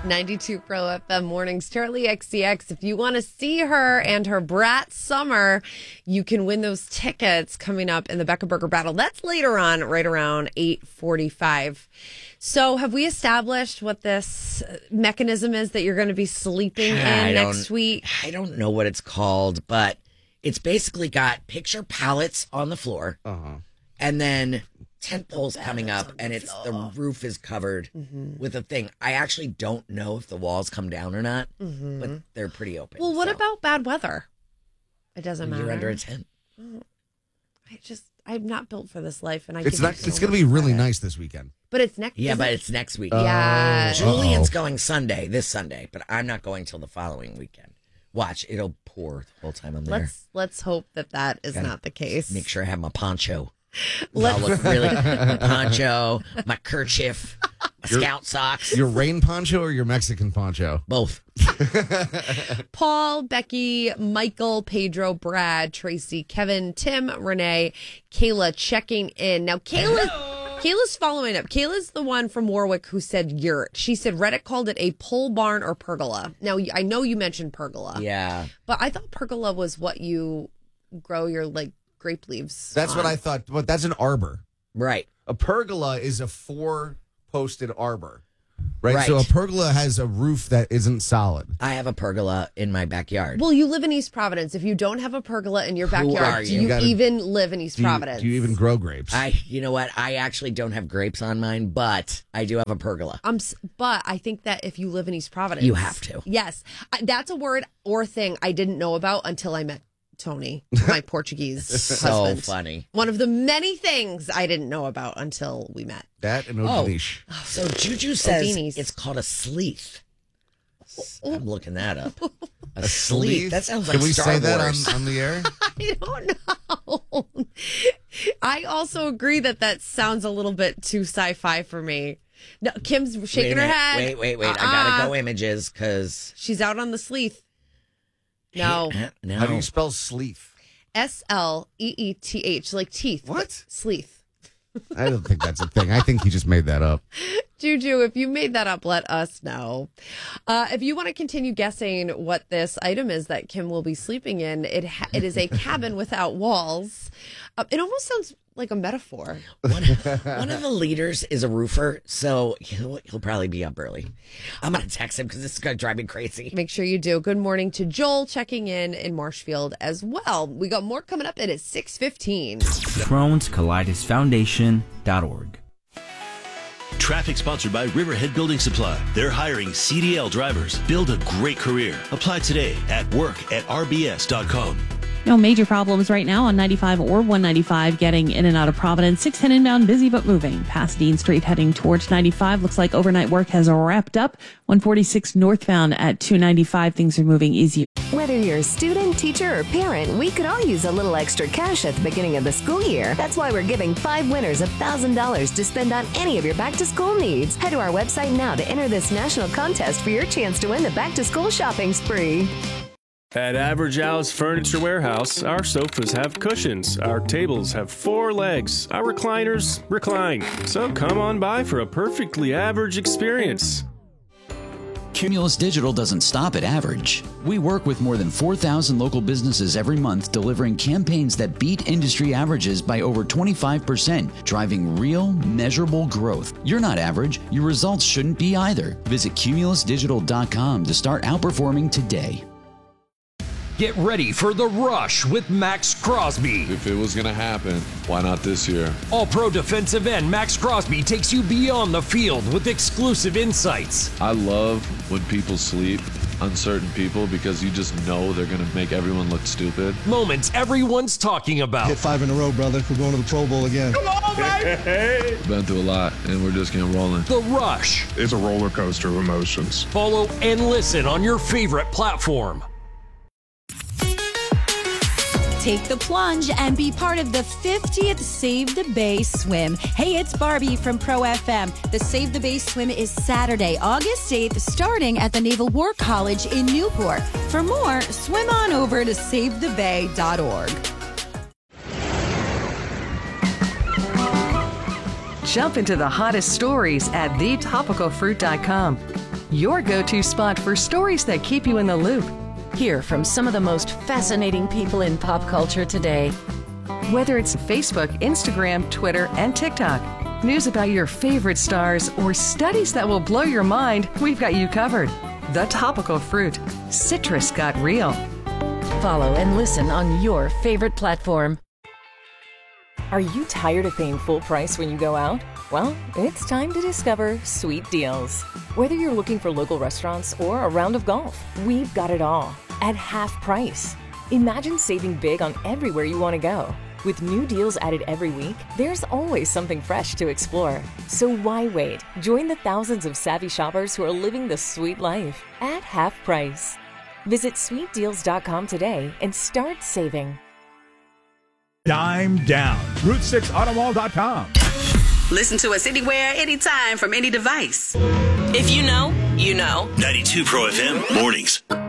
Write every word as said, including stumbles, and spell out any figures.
ninety-two Pro F M Mornings. Charlie X C X. If you want to see her and her brat Summer, you can win those tickets coming up in the Becca Burger Battle. That's later on, right around eight forty-five. So have we established what this mechanism is that you're going to be sleeping in I next week? I don't know what it's called, but it's basically got picture pallets on the floor, uh-huh. and then tent poles coming up, and it's the roof is covered mm-hmm. with a thing. I actually don't know if the walls come down or not, mm-hmm. but they're pretty open. Well, what so. about bad weather? It doesn't You're matter. You're under a tent. I just, I'm not built for this life, and I. It's not. So it's going to be really credit. nice this weekend. But it's next. Yeah, but it? it's next week. Uh, yeah, Julian's Uh-oh. going Sunday, this Sunday, but I'm not going till the following weekend. Watch, it'll pour the whole time I'm there. Let's let's hope that that is Gotta not the case. Make sure I have my poncho. Let's I'll look really my poncho, my kerchief, my your, scout socks. Your rain poncho or your Mexican poncho? Both. Paul, Becky, Michael, Pedro, Brad, Tracy, Kevin, Tim, Renee, Kayla checking in. Now, Kayla, Kayla's following up. Kayla's the one from Warwick who said yurt. She said Reddit called it a pole barn or pergola. Now, I know you mentioned pergola. Yeah. But I thought pergola was what you grow your, like, grape leaves That's on. what I thought. But that's an arbor. Right. A pergola is a four-posted arbor. Right? Right. So a pergola has a roof that isn't solid. I have a pergola in my backyard. Well, you live in East Providence. If you don't have a pergola in your Who backyard, are do you? you You gotta- even live in East Do you, Providence? do you even grow grapes? I, you know what? I actually don't have grapes on mine, but I do have a pergola. Um, s- but I think that if you live in East Providence, You have to. Yes, I, that's a word or thing I didn't know about until I met Tony, my Portuguese So husband. funny. One of the many things I didn't know about until we met. that and Oh. Odinish. So Juju says Odinis. it's called a sleeth. I'm looking that up. A Sleeth? sleeth. That sounds like Can we Star say that on, Wars. on the air? I don't know. I also agree that that sounds a little bit too sci-fi for me. No, Kim's Wait a shaking her minute. head. Wait, wait, wait. I Uh-uh. gotta go images because She's out on the sleeth. No. no. How do you spell sleeth? S L E E T H, like teeth. What? Sleeth. I don't think that's a thing. I think he just made that up. Juju, if you made that up, let us know. Uh, if you want to continue guessing what this item is that Kim will be sleeping in, it ha- it is a cabin without walls. Uh, it almost sounds like a metaphor. One, one of the leaders is a roofer, so he'll he'll probably be up early. I'm gonna text him because this is gonna drive me crazy. Make sure you do. Good morning to Joel checking in in Marshfield as well. We got more coming up. It is six fifteen. Crohn's Colitis Foundation dot org. Traffic sponsored by Riverhead Building Supply. They're hiring C D L drivers. Build a great career. Apply today at work at r b s dot com. No major problems right now on ninety-five or one ninety-five getting in and out of Providence. six ten inbound, busy but moving. Past Dean Street heading towards ninety-five. Looks like overnight work has wrapped up. one forty-six northbound at two ninety-five. Things are moving easier. Whether you're a student, teacher, or parent, we could all use a little extra cash at the beginning of the school year. That's why we're giving five winners one thousand dollars to spend on any of your back-to-school needs. Head to our website now to enter this national contest for your chance to win the back-to-school shopping spree. At Average Al's Furniture Warehouse, our sofas have cushions, our tables have four legs, our recliners recline. So come on by for a perfectly average experience. Cumulus Digital doesn't stop at average. We work with more than four thousand local businesses every month, delivering campaigns that beat industry averages by over twenty-five percent, driving real, measurable growth. You're not average. Your results shouldn't be either. Visit cumulus digital dot com to start outperforming today. Get ready for The Rush with Max Crosby. If it was going to happen, why not this year? All-pro defensive end Max Crosby takes you beyond the field with exclusive insights. I love when people sleep, uncertain people, because you just know they're going to make everyone look stupid. Moments everyone's talking about. Hit five in a row, brother. We're going to the Pro Bowl again. Come on, baby! Been through a lot, and we're just getting rolling. The Rush. It's a roller coaster of emotions. Follow and listen on your favorite platform. Take the plunge and be part of the fiftieth Save the Bay Swim. Hey, it's Barbie from Pro F M. The Save the Bay Swim is Saturday, August eighth, starting at the Naval War College in Newport. For more, swim on over to save the bay dot org. Jump into the hottest stories at the topical fruit dot com. your go-to spot for stories that keep you in the loop. Hear from some of the most fascinating people in pop culture today. Whether it's Facebook, Instagram, Twitter, and TikTok, news about your favorite stars, or studies that will blow your mind, we've got you covered. The Topical Fruit. Citrus got real. Follow and listen on your favorite platform. Are you tired of paying full price when you go out? Well, it's time to discover Sweet Deals. Whether you're looking for local restaurants or a round of golf, we've got it all at half price. Imagine saving big on everywhere you want to go. With new deals added every week, there's always something fresh to explore. So why wait? Join the thousands of savvy shoppers who are living the sweet life at half price. Visit sweet deals dot com today and start saving. Dime down. Route six auto mall dot com. Listen to us anywhere, anytime, from any device. If you know, you know. ninety-two Pro F M mornings.